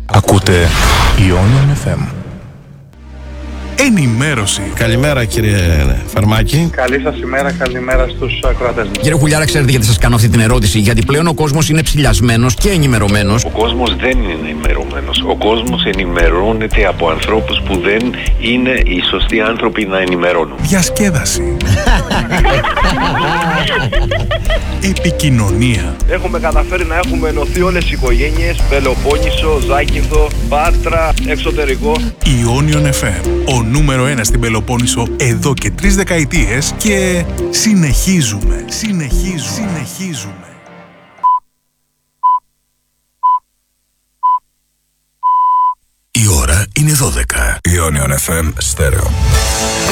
Ακούτε Ionian FM. Ενημέρωση. Καλημέρα κύριε Φαρμάκη. Καλή σας ημέρα, καλημέρα στους ακροατές μας. Κύριε Χουλιάρα, ξέρετε γιατί σας κάνω αυτή την ερώτηση? Γιατί πλέον ο κόσμος είναι ψηλιασμένος και ενημερωμένος. Ο κόσμος δεν είναι ενημερωμένος. Ο κόσμος ενημερώνεται από ανθρώπους που δεν είναι οι σωστοί άνθρωποι να ενημερώνουν. Διασκέδαση. Επικοινωνία. Έχουμε καταφέρει να έχουμε ενωθεί όλες οι οικογένειες, Πελοπόννησο, Ζάκυνθο, Πάτρα, εξωτερικό. Ionian FM, ο νούμερο 1 στην Πελοπόννησο εδώ και 3 δεκαετίες και συνεχίζουμε. Η ώρα είναι 12. Ionian FM στέρεο.